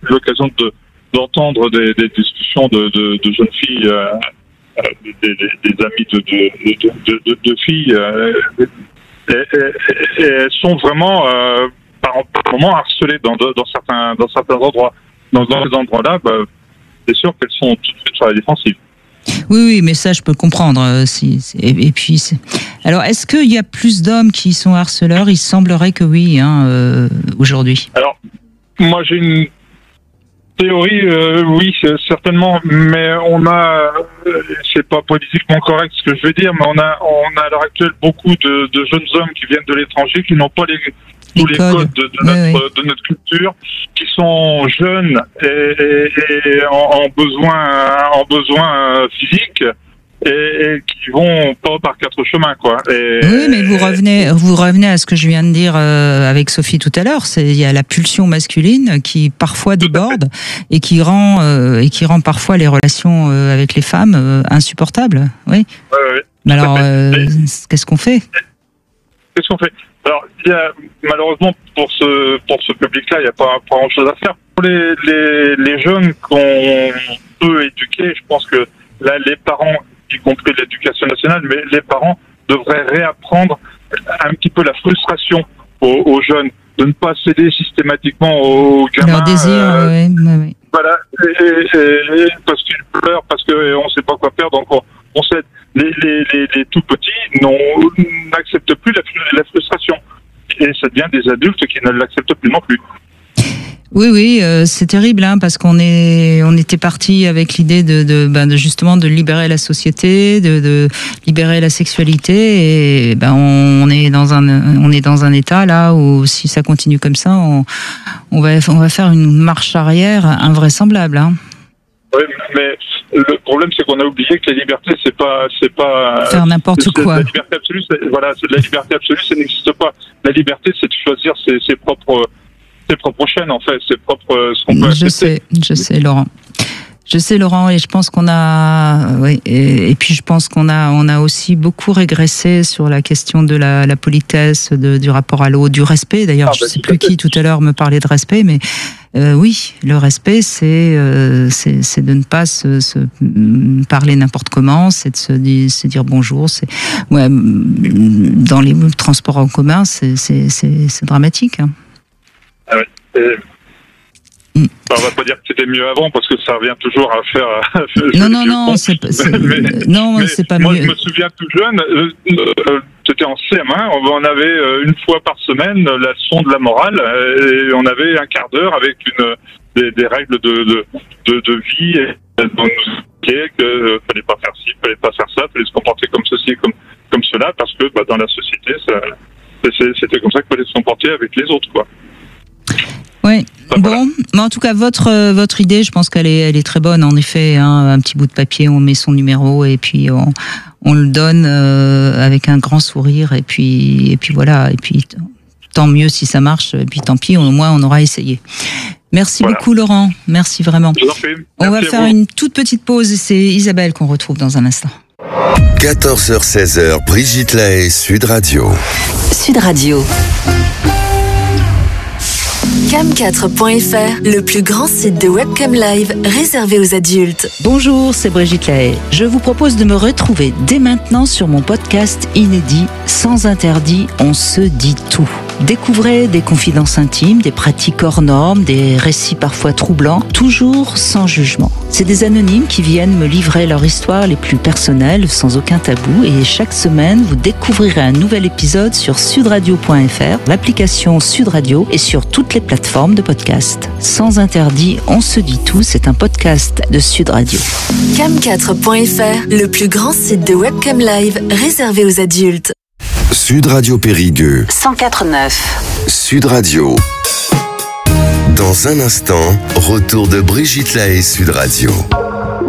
eu l'occasion d'entendre des discussions de jeunes filles, des amis de filles, et elles sont vraiment par moments harcelées dans certains endroits. Dans ces endroits-là, c'est sûr qu'elles sont tout de suite sur la défensive. Oui, mais ça, je peux comprendre. Et puis, alors, est-ce qu'il y a plus d'hommes qui sont harceleurs ? Il semblerait que oui, aujourd'hui. Alors, moi, j'ai une théorie, oui, certainement, mais c'est pas politiquement correct ce que je vais dire, mais on a à l'heure actuelle beaucoup de jeunes hommes qui viennent de l'étranger, qui n'ont pas tous les codes de notre culture, qui sont jeunes et en besoin physique et qui vont pas par quatre chemins, quoi. Oui, mais vous revenez à ce que je viens de dire avec Sophie tout à l'heure. Il y a la pulsion masculine qui parfois déborde et qui rend parfois les relations avec les femmes insupportables. Oui. Mais alors, qu'est-ce qu'on fait ? Alors, malheureusement pour ce public-là, il n'y a pas grand-chose à faire. Pour les jeunes qu'on peut éduquer, je pense que là, les parents, y compris l'éducation nationale, mais les parents devraient réapprendre un petit peu la frustration aux jeunes, de ne pas céder systématiquement aux gamins. Leur désir, oui. Voilà, et parce qu'ils pleurent, parce qu'on ne sait pas quoi faire, donc on cède. Les tout petits n'acceptent plus la frustration. Et ça devient des adultes qui ne l'acceptent plus non plus. Oui, c'est terrible, parce qu'on était parti avec l'idée de justement de libérer la société, de libérer la sexualité, et on est dans un état là où si ça continue comme ça, on va faire une marche arrière invraisemblable. Oui, mais le problème, c'est qu'on a oublié que la liberté, c'est pas faire n'importe quoi. La liberté absolue, la liberté absolue, ça n'existe pas. La liberté, c'est de choisir ses propres chaînes, en fait, ce qu'on peut accepter. Je sais, Laurent, et je pense qu'on a, et puis je pense qu'on a aussi beaucoup régressé sur la question de la politesse, du rapport à l'autre, du respect. D'ailleurs, je sais plus qui tout à l'heure me parlait de respect, mais oui, le respect, c'est de ne pas se parler n'importe comment, c'est de se dire bonjour. Dans les transports en commun, c'est dramatique. Ah oui. On va pas dire que c'était mieux avant parce que ça revient toujours à faire. Non, c'est pas moi, mieux. Je me souviens tout jeune, c'était en CM1, on avait une fois par semaine la leçon de la morale et on avait un quart d'heure avec des règles de vie et on nous expliquait que fallait pas faire ci, fallait pas faire ça, fallait se comporter comme ceci et comme cela parce que dans la société, c'était comme ça qu'il fallait se comporter avec les autres, quoi. Oui. Bon, mais en tout cas, votre idée, je pense qu'elle est très bonne. En effet, un petit bout de papier, on met son numéro et puis on le donne avec un grand sourire et puis voilà. Et puis tant mieux si ça marche. Et puis tant pis, au moins on aura essayé. Merci beaucoup, Laurent. Merci vraiment. Je vous en prie. On va faire une toute petite pause et c'est Isabelle qu'on retrouve dans un instant. 14h-16h, Brigitte Lahaie, Sud Radio. Sud Radio. Cam4.fr, le plus grand site de webcam live réservé aux adultes. Bonjour, c'est Brigitte Lahaie. Je vous propose de me retrouver dès maintenant sur mon podcast inédit Sans interdit, on se dit tout. Découvrez des confidences intimes, des pratiques hors normes, des récits parfois troublants, toujours sans jugement. C'est des anonymes qui viennent me livrer leur histoire les plus personnelles, sans aucun tabou. Et chaque semaine, vous découvrirez un nouvel épisode sur sudradio.fr, l'application Sud Radio et sur toutes les plateformes de podcast. Sans interdit, on se dit tout, c'est un podcast de Sud Radio. Cam4.fr, le plus grand site de webcam live réservé aux adultes. Sud Radio Périgueux 104.9. Sud Radio. Dans un instant, retour de Brigitte Lahaie, Sud Radio.